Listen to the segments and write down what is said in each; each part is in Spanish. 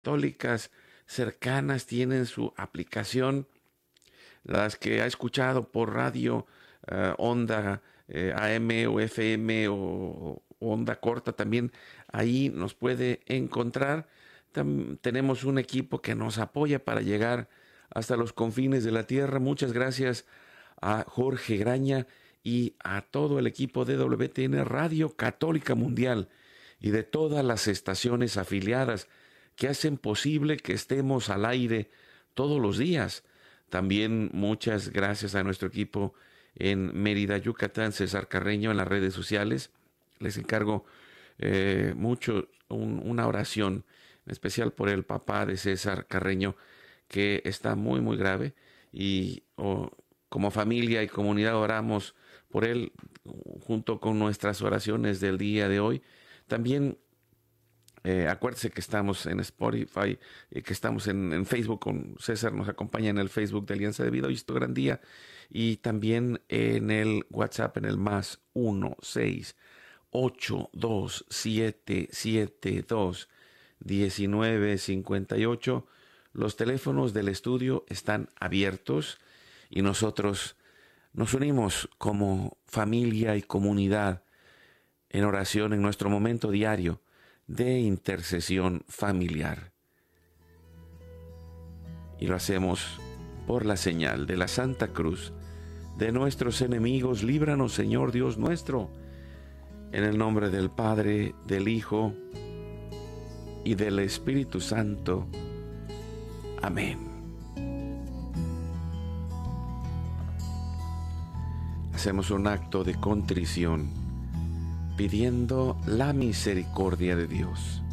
católicas cercanas tienen su aplicación. Las que ha escuchado por radio, onda AM o FM o onda corta, también ahí nos puede encontrar. Tenemos un equipo que nos apoya para llegar hasta los confines de la tierra. Muchas gracias a Jorge Graña y a todo el equipo de WTN Radio Católica Mundial y de todas las estaciones afiliadas que hacen posible que estemos al aire todos los días. También muchas gracias a nuestro equipo en Mérida, Yucatán, César Carreño, en las redes sociales. Les encargo mucho una oración, en especial por el papá de César Carreño, que está muy, muy grave. Y como familia y comunidad oramos por él, junto con nuestras oraciones del día de hoy. También acuérdese que estamos en Spotify, que estamos en Facebook, con César nos acompaña en el Facebook de Alianza de Vida. Hoy es tu gran día. Y también en el WhatsApp, en el más 1-682-772-1958. Los teléfonos del estudio están abiertos y nosotros nos unimos como familia y comunidad en oración en nuestro momento diario de intercesión familiar. Y lo hacemos por la señal de la Santa Cruz de nuestros enemigos. Líbranos, Señor Dios nuestro, en el nombre del Padre, del Hijo y del Espíritu Santo. Amén. Hacemos un acto de contrición, pidiendo la misericordia de Dios.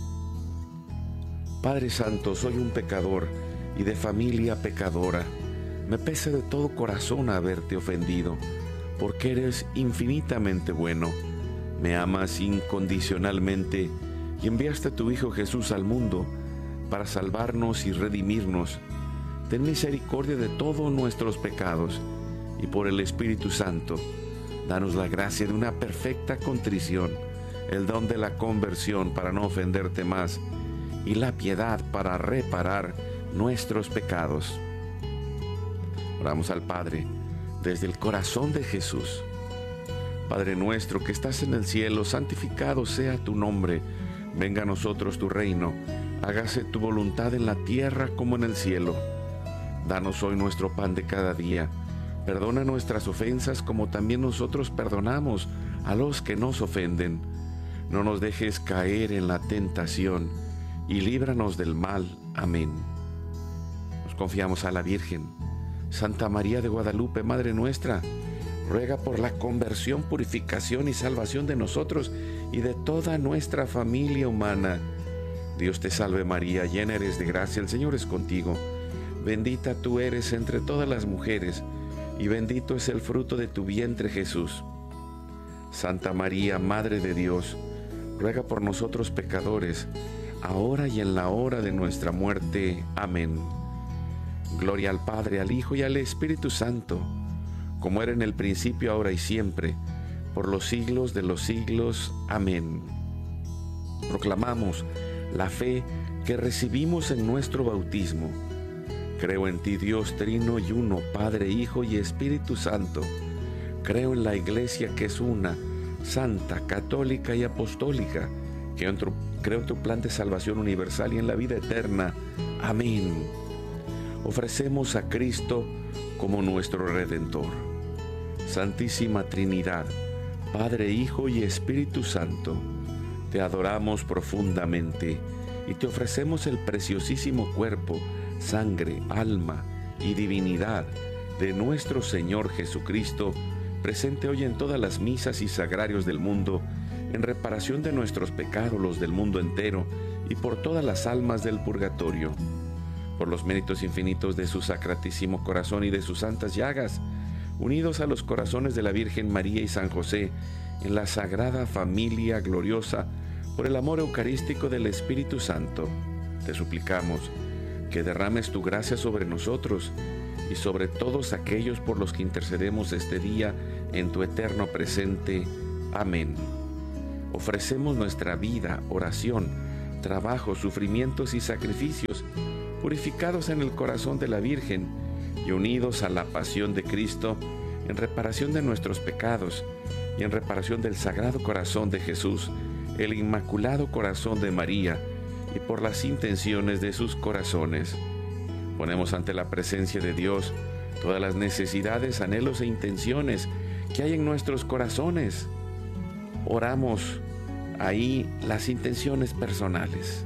Padre Santo, soy un pecador y de familia pecadora. Me pesa de todo corazón haberte ofendido, porque eres infinitamente bueno. Me amas incondicionalmente y enviaste a tu Hijo Jesús al mundo para salvarnos y redimirnos. Ten misericordia de todos nuestros pecados y por el Espíritu Santo, danos la gracia de una perfecta contrición, el don de la conversión para no ofenderte más y la piedad para reparar nuestros pecados. Oramos al Padre desde el corazón de Jesús. Padre nuestro que estás en el cielo, santificado sea tu nombre. Venga a nosotros tu reino. Hágase tu voluntad en la tierra como en el cielo. Danos hoy nuestro pan de cada día. Perdona nuestras ofensas como también nosotros perdonamos a los que nos ofenden. No nos dejes caer en la tentación y líbranos del mal. Amén. Nos confiamos a la Virgen. Santa María de Guadalupe, Madre nuestra, ruega por la conversión, purificación y salvación de nosotros y de toda nuestra familia humana. Dios te salve María, llena eres de gracia, el Señor es contigo. Bendita tú eres entre todas las mujeres, y bendito es el fruto de tu vientre Jesús. Santa María, Madre de Dios, ruega por nosotros pecadores, ahora y en la hora de nuestra muerte. Amén. Gloria al Padre, al Hijo y al Espíritu Santo, como era en el principio, ahora y siempre, por los siglos de los siglos. Amén. Proclamamos la fe que recibimos en nuestro bautismo. Creo en ti, Dios trino y uno, Padre, Hijo y Espíritu Santo. Creo en la Iglesia que es una, santa, católica y apostólica. Creo en tu plan de salvación universal y en la vida eterna. Amén. Ofrecemos a Cristo como nuestro Redentor. Santísima Trinidad, Padre, Hijo y Espíritu Santo, te adoramos profundamente y te ofrecemos el preciosísimo cuerpo, sangre, alma y divinidad de nuestro Señor Jesucristo, presente hoy en todas las misas y sagrarios del mundo, en reparación de nuestros pecados, los del mundo entero, y por todas las almas del purgatorio. Por los méritos infinitos de su sacratísimo corazón y de sus santas llagas, unidos a los corazones de la Virgen María y San José, en la sagrada familia gloriosa, por el amor eucarístico del Espíritu Santo, te suplicamos que derrames tu gracia sobre nosotros y sobre todos aquellos por los que intercedemos este día en tu eterno presente. Amén. Ofrecemos nuestra vida, oración, trabajos, sufrimientos y sacrificios, purificados en el corazón de la Virgen y unidos a la pasión de Cristo en reparación de nuestros pecados y en reparación del Sagrado Corazón de Jesús, el Inmaculado Corazón de María, y por las intenciones de sus corazones. Ponemos ante la presencia de Dios todas las necesidades, anhelos e intenciones que hay en nuestros corazones. Oramos ahí las intenciones personales.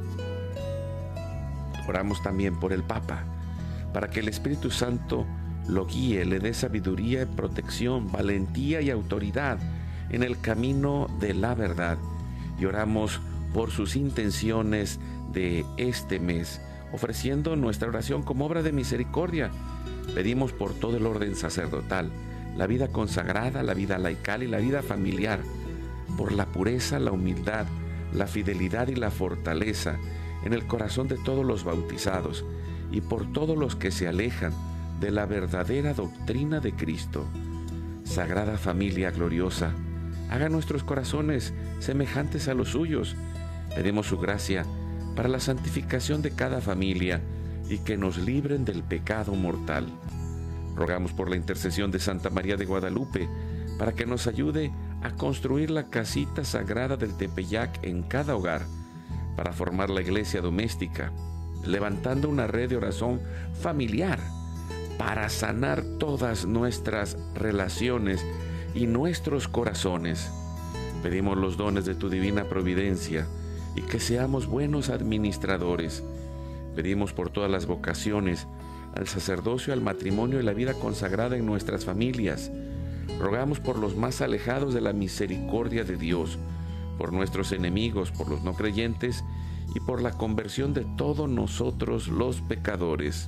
Oramos también por el Papa, para que el Espíritu Santo lo guíe, le dé sabiduría, protección, valentía y autoridad en el camino de la verdad. Y oramos por sus intenciones de este mes, ofreciendo nuestra oración como obra de misericordia. Pedimos por todo el orden sacerdotal, la vida consagrada, la vida laical y la vida familiar, por la pureza, la humildad, la fidelidad y la fortaleza en el corazón de todos los bautizados y por todos los que se alejan de la verdadera doctrina de Cristo. Sagrada Familia gloriosa, haga nuestros corazones semejantes a los suyos. Pedimos su gracia para la santificación de cada familia y que nos libren del pecado mortal. Rogamos por la intercesión de Santa María de Guadalupe para que nos ayude a construir la casita sagrada del Tepeyac en cada hogar, para formar la iglesia doméstica, levantando una red de oración familiar para sanar todas nuestras relaciones y nuestros corazones. Pedimos los dones de tu divina providencia y que seamos buenos administradores. Pedimos por todas las vocaciones, al sacerdocio, al matrimonio y la vida consagrada en nuestras familias. Rogamos por los más alejados de la misericordia de Dios, por nuestros enemigos, por los no creyentes y por la conversión de todos nosotros los pecadores.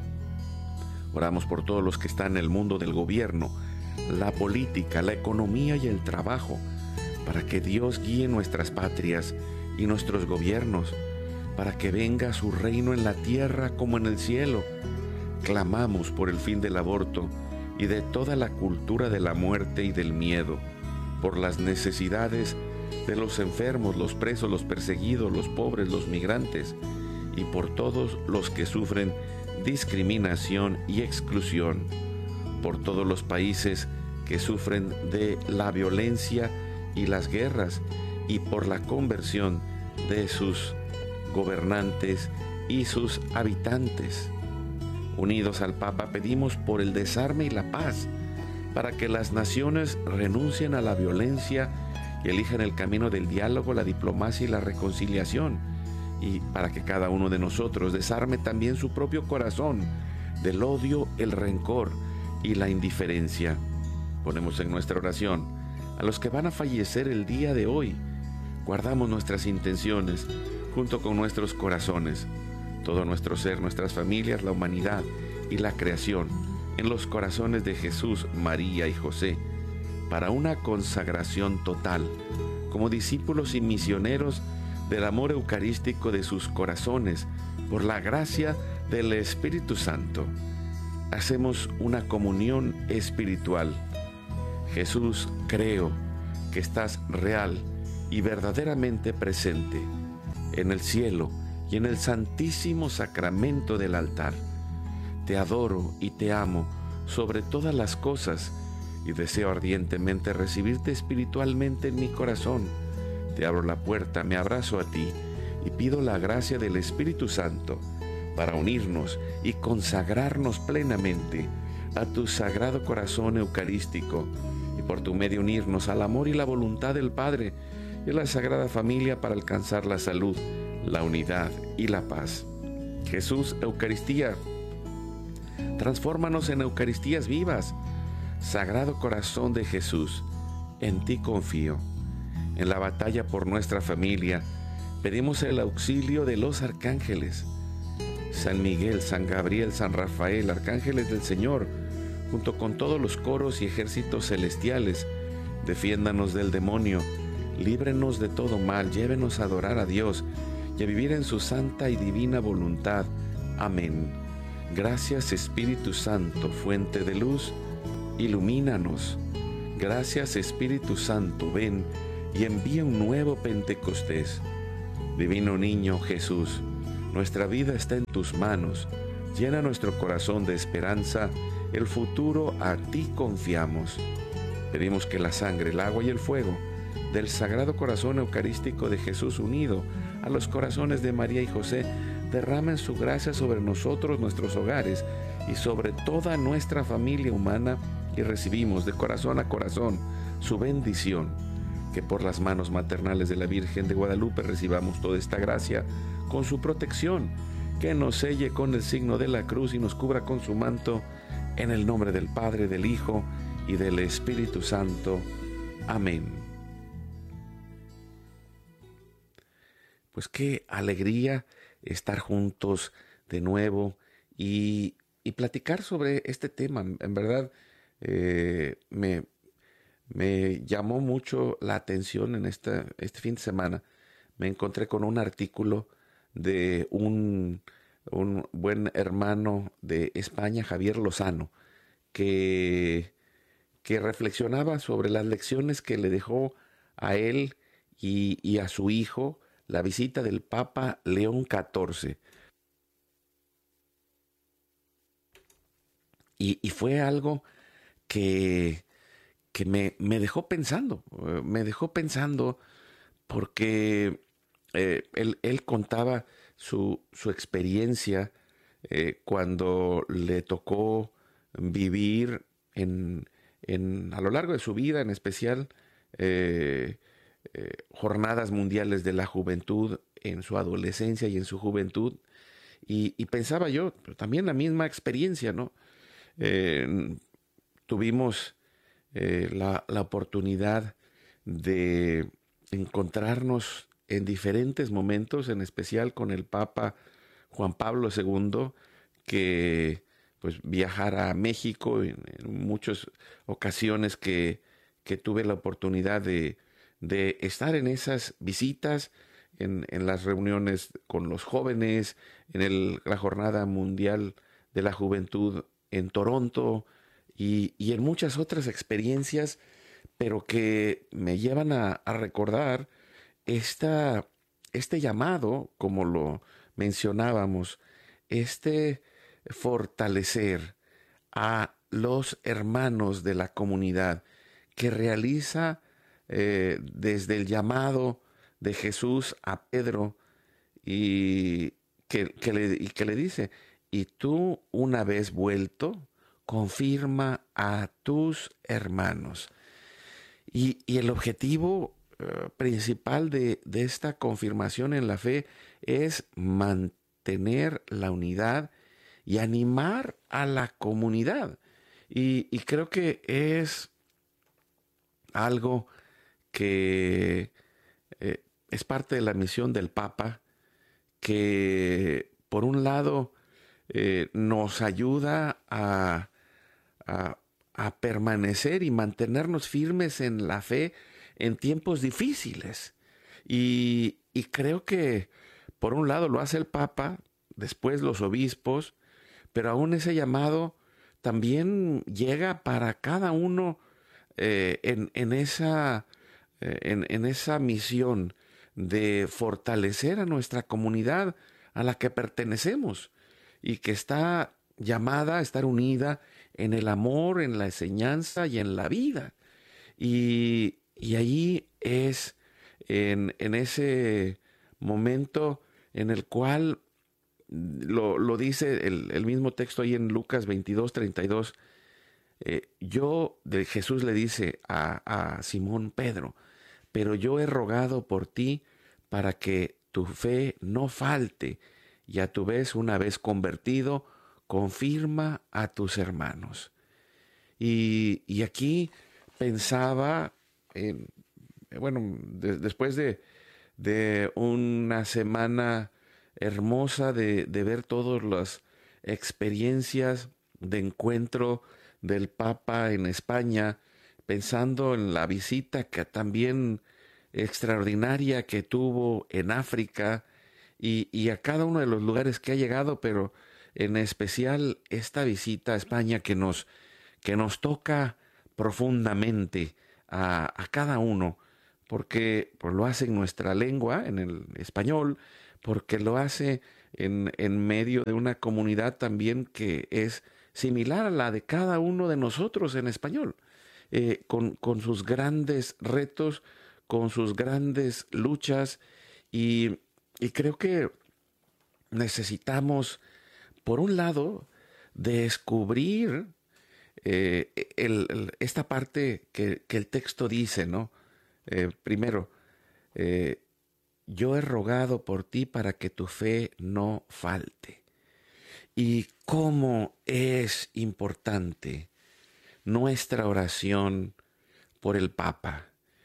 Oramos por todos los que están en el mundo del gobierno, la política, la economía y el trabajo, para que Dios guíe nuestras patrias y nuestros gobiernos, para que venga su reino en la tierra como en el cielo. Clamamos por el fin del aborto y de toda la cultura de la muerte y del miedo, por las necesidades de los enfermos, los presos, los perseguidos, los pobres, los migrantes, y por todos los que sufren discriminación y exclusión, por todos los países que sufren de la violencia y las guerras, y por la conversión de sus gobernantes y sus habitantes. Unidos al Papa, pedimos por el desarme y la paz, para que las naciones renuncien a la violencia y elijan el camino del diálogo, la diplomacia y la reconciliación, y para que cada uno de nosotros desarme también su propio corazón del odio, el rencor y la indiferencia. Ponemos en nuestra oración a los que van a fallecer el día de hoy. Guardamos nuestras intenciones junto con nuestros corazones, todo nuestro ser, nuestras familias, la humanidad y la creación en los corazones de Jesús, María y José, para una consagración total, como discípulos y misioneros del amor eucarístico de sus corazones, por la gracia del Espíritu Santo. Hacemos una comunión espiritual. Jesús, creo que estás real y verdaderamente presente en el cielo y en el santísimo sacramento del altar. Te adoro y te amo sobre todas las cosas y deseo ardientemente recibirte espiritualmente en mi corazón. Te abro la puerta, me abrazo a ti y pido la gracia del Espíritu Santo para unirnos y consagrarnos plenamente a tu sagrado corazón eucarístico y por tu medio unirnos al amor y la voluntad del Padre y a la Sagrada Familia para alcanzar la salud, la unidad y la paz. Jesús, Eucaristía, transfórmanos en Eucaristías vivas. Sagrado Corazón de Jesús, en ti confío. En la batalla por nuestra familia, pedimos el auxilio de los arcángeles. San Miguel, San Gabriel, San Rafael, arcángeles del Señor, junto con todos los coros y ejércitos celestiales, defiéndanos del demonio, líbrenos de todo mal, llévenos a adorar a Dios y a vivir en su santa y divina voluntad. Amén. Gracias, Espíritu Santo, fuente de luz, ilumínanos. Gracias, Espíritu Santo, ven y envía un nuevo Pentecostés. Divino Niño Jesús, nuestra vida está en tus manos. Llena nuestro corazón de esperanza, el futuro a ti confiamos. Pedimos que la sangre, el agua y el fuego del Sagrado Corazón Eucarístico de Jesús unido a los corazones de María y José derramen su gracia sobre nosotros, nuestros hogares y sobre toda nuestra familia humana, y recibimos de corazón a corazón su bendición. Que por las manos maternales de la Virgen de Guadalupe recibamos toda esta gracia con su protección, que nos selle con el signo de la cruz y nos cubra con su manto, en el nombre del Padre, del Hijo y del Espíritu Santo. Amén. Pues qué alegría estar juntos de nuevo y platicar sobre este tema. En verdad, me llamó mucho la atención en este fin de semana. Me encontré con un artículo de un buen hermano de España, Javier Lozano, que reflexionaba sobre las lecciones que le dejó a él y a su hijo la visita del Papa León XIV. Y fue algo que me dejó pensando, porque él contaba su experiencia cuando le tocó vivir a lo largo de su vida, en especial jornadas mundiales de la juventud en su adolescencia y en su juventud, y pensaba yo, también la misma experiencia, ¿no? Tuvimos la oportunidad de encontrarnos en diferentes momentos, en especial con el Papa Juan Pablo II, que pues viajara a México en muchas ocasiones que tuve la oportunidad de estar en esas visitas, en las reuniones con los jóvenes, en la Jornada Mundial de la Juventud en Toronto y en muchas otras experiencias, pero que me llevan a recordar este llamado, como lo mencionábamos, fortalecer a los hermanos de la comunidad que realiza desde el llamado de Jesús a Pedro y que le dice: y tú, una vez vuelto, confirma a tus hermanos. Y el objetivo principal de esta confirmación en la fe es mantener la unidad y animar a la comunidad. Y creo que es algo que es parte de la misión del Papa, que por un lado nos ayuda a permanecer y mantenernos firmes en la fe en tiempos difíciles. Y creo que por un lado lo hace el Papa, después los obispos, pero aún ese llamado también llega para cada uno en esa misión de fortalecer a nuestra comunidad a la que pertenecemos y que está llamada a estar unida en el amor, en la enseñanza y en la vida. Y ahí es en ese momento en el cual lo dice el mismo texto ahí en Lucas 22:32. Jesús le dice a Simón Pedro: pero yo he rogado por ti para que tu fe no falte, y a tu vez, una vez convertido, confirma a tus hermanos. Y aquí pensaba, después de una semana hermosa de ver todas las experiencias de encuentro del Papa en España, pensando en la visita que también extraordinaria que tuvo en África y a cada uno de los lugares que ha llegado, pero en especial esta visita a España que nos toca profundamente a cada uno, porque pues, lo hace en nuestra lengua, en el español, porque lo hace en medio de una comunidad también que es similar a la de cada uno de nosotros en español, con sus grandes retos, con sus grandes luchas, y creo que necesitamos, por un lado, descubrir esta parte que el texto dice, ¿no? Primero, eh, yo he rogado por ti para que tu fe no falte. Y cómo es importante nuestra oración por el Papa.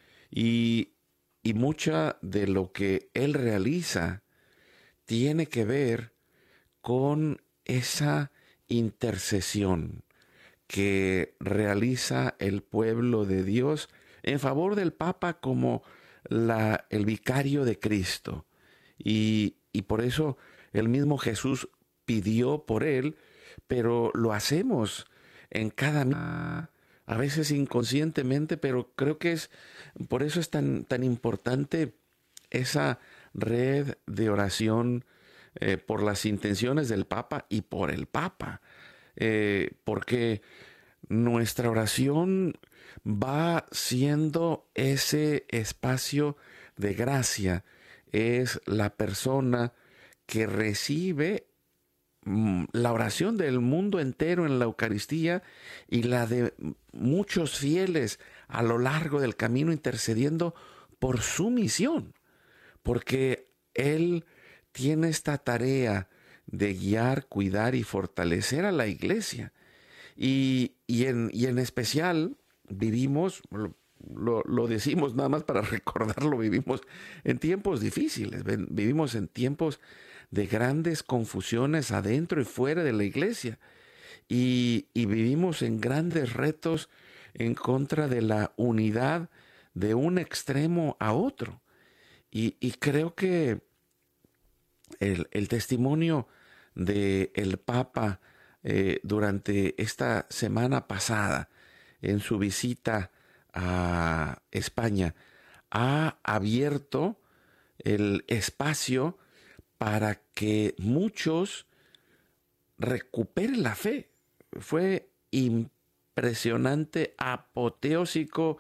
Y mucha de lo que él realiza tiene que ver con esa intercesión que realiza el pueblo de Dios en favor del Papa como el vicario de Cristo. Y por eso el mismo Jesús pidió por él, pero lo hacemos en cada misa, a veces inconscientemente, pero creo que por eso es tan importante esa red de oración por las intenciones del Papa y por el Papa, porque nuestra oración va siendo ese espacio de gracia, es la persona que recibe la oración del mundo entero en la Eucaristía y la de muchos fieles a lo largo del camino intercediendo por su misión, porque Él tiene esta tarea de guiar, cuidar y fortalecer a la iglesia. Y en especial vivimos, lo decimos nada más para recordarlo, vivimos en tiempos difíciles, vivimos en tiempos de grandes confusiones adentro y fuera de la iglesia. Y vivimos en grandes retos en contra de la unidad de un extremo a otro. Y creo que el testimonio del Papa durante esta semana pasada, en su visita a España, ha abierto el espacio para que muchos recuperen la fe. Fue impresionante, apoteósico.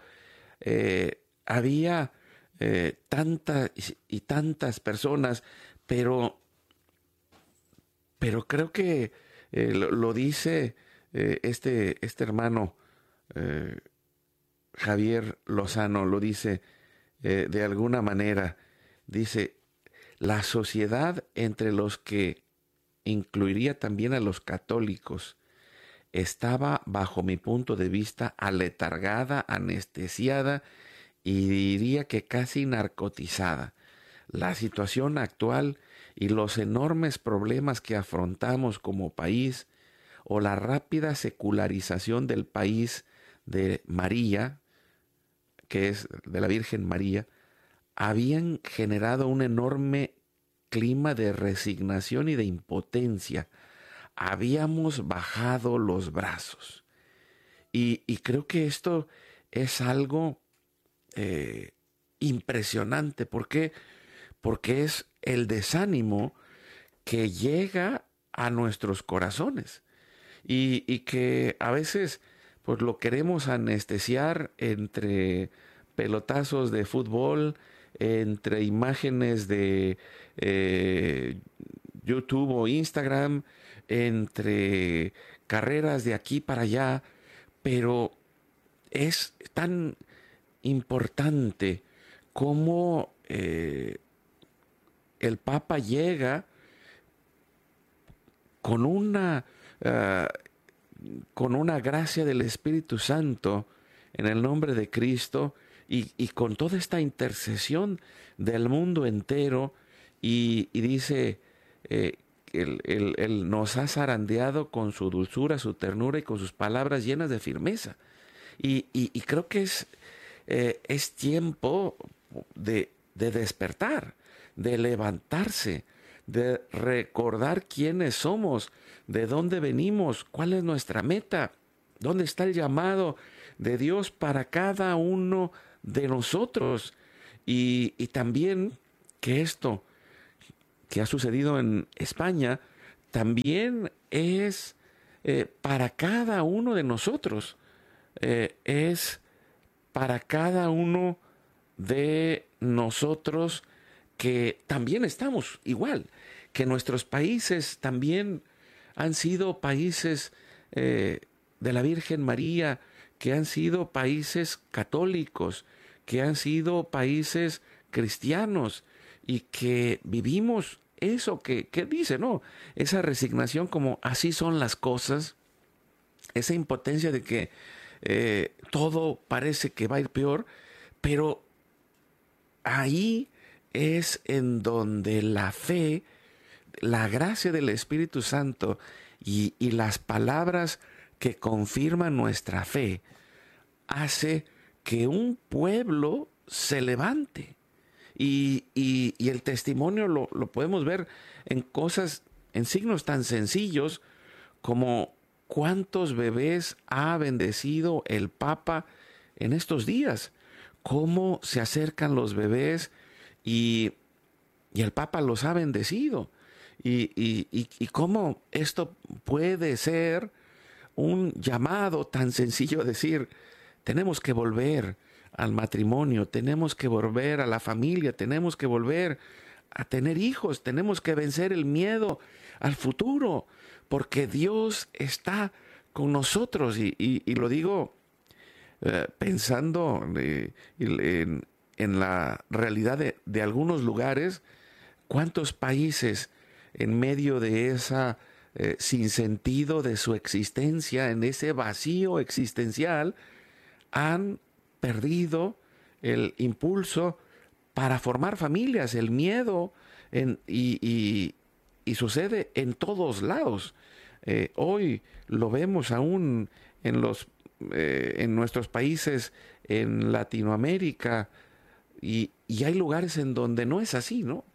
Había tantas y tantas personas, pero creo que lo dice este hermano Javier Lozano, lo dice de alguna manera, dice, la sociedad entre los que incluiría también a los católicos estaba, bajo mi punto de vista, aletargada, anestesiada y diría que casi narcotizada. La situación actual y los enormes problemas que afrontamos como país, o la rápida secularización del país de María, que es de la Virgen María, habían generado un enorme clima de resignación y de impotencia. Habíamos bajado los brazos. Y creo que esto es algo impresionante. ¿Por qué? Porque es el desánimo que llega a nuestros corazones y que a veces pues lo queremos anestesiar entre pelotazos de fútbol, entre imágenes de YouTube o Instagram, entre carreras de aquí para allá, pero es tan importante como el Papa llega con una gracia del Espíritu Santo en el nombre de Cristo y con toda esta intercesión del mundo entero y dice, él nos ha zarandeado con su dulzura, su ternura y con sus palabras llenas de firmeza. Y creo que es tiempo de despertar, de levantarse, de recordar quiénes somos, de dónde venimos, cuál es nuestra meta, dónde está el llamado de Dios para cada uno de nosotros. Y también que esto que ha sucedido en España también es para cada uno de nosotros, es para cada uno de nosotros que también estamos igual, que nuestros países también han sido países de la Virgen María, que han sido países católicos, que han sido países cristianos y que vivimos eso que dice, ¿no? Esa resignación como así son las cosas, esa impotencia de que todo parece que va a ir peor, pero ahí es en donde la fe, la gracia del Espíritu Santo y las palabras que confirman nuestra fe hace que un pueblo se levante. Y el testimonio lo podemos ver en cosas, en signos tan sencillos como cuántos bebés ha bendecido el Papa en estos días, cómo se acercan los bebés y el Papa los ha bendecido. Y cómo esto puede ser un llamado tan sencillo a decir, tenemos que volver al matrimonio, tenemos que volver a la familia, tenemos que volver a tener hijos, tenemos que vencer el miedo al futuro, porque Dios está con nosotros. Y lo digo pensando en la realidad de algunos lugares, cuántos países en medio de esa sinsentido de su existencia, en ese vacío existencial, han perdido el impulso para formar familias, el miedo, y sucede en todos lados. Hoy lo vemos aún en nuestros países, en Latinoamérica, y hay lugares en donde no es así, ¿no?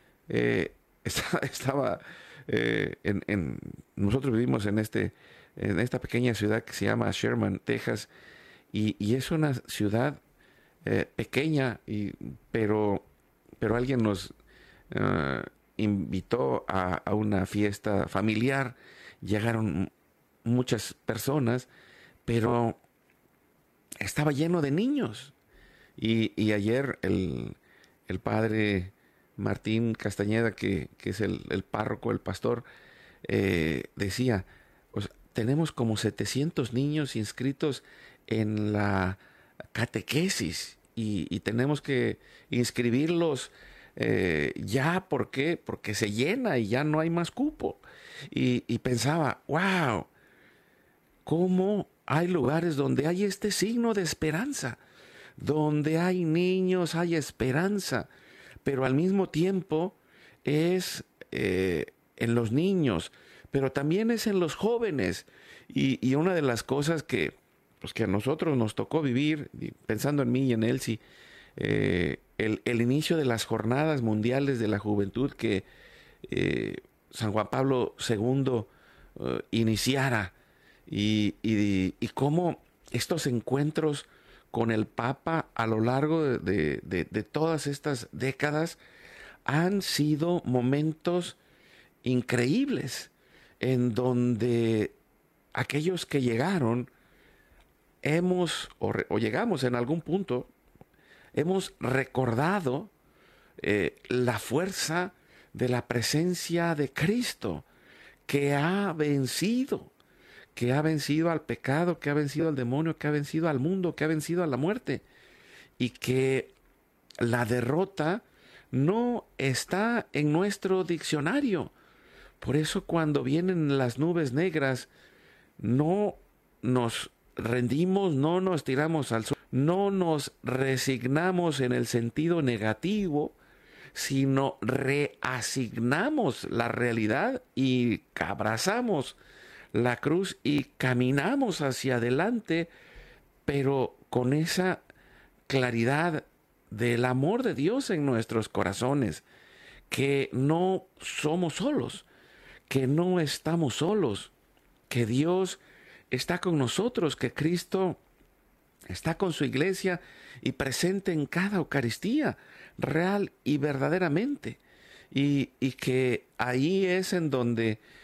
Nosotros vivimos en esta pequeña ciudad que se llama Sherman, Texas, y es una ciudad pequeña, pero alguien nos invitó a una fiesta familiar. Llegaron muchas personas, pero estaba lleno de niños. Y ayer el padre Martín Castañeda, que es el párroco, el pastor, decía, pues, tenemos como 700 niños inscritos en la catequesis y tenemos que inscribirlos ya. ¿Por qué? Porque se llena y ya no hay más cupo. Y pensaba, wow, cómo hay lugares donde hay este signo de esperanza, donde hay niños, hay esperanza, pero al mismo tiempo es en los niños, pero también es en los jóvenes. Y una de las cosas que a nosotros nos tocó vivir, pensando en mí y en Elsie, el inicio de las jornadas mundiales de la juventud que San Juan Pablo II iniciara, y cómo estos encuentros con el Papa a lo largo de todas estas décadas han sido momentos increíbles en donde aquellos que llegaron llegamos en algún punto, hemos recordado la fuerza de la presencia de Cristo, que ha vencido al pecado, que ha vencido al demonio, que ha vencido al mundo, que ha vencido a la muerte, y que la derrota no está en nuestro diccionario. Por eso cuando vienen las nubes negras, no nos rendimos, no nos tiramos al suelo, no nos resignamos en el sentido negativo, sino reasignamos la realidad y abrazamos la cruz y caminamos hacia adelante, pero con esa claridad del amor de Dios en nuestros corazones, que no somos solos, que no estamos solos, que Dios está con nosotros, que Cristo está con su iglesia y presente en cada Eucaristía, real y verdaderamente. Y que ahí es en donde